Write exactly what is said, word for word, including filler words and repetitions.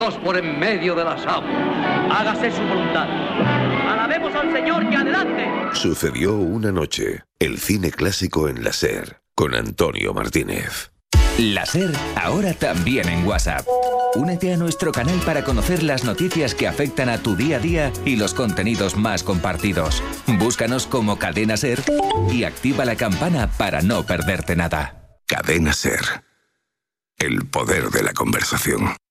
por en medio de las aguas. Hágase su voluntad. Alabemos al Señor y adelante. Sucedió una noche. El cine clásico en la SER, con Antonio Martínez. La SER, ahora también en WhatsApp. Únete a nuestro canal para conocer las noticias que afectan a tu día a día y los contenidos más compartidos. Búscanos como Cadena SER y activa la campana para no perderte nada. Cadena SER. El poder de la conversación.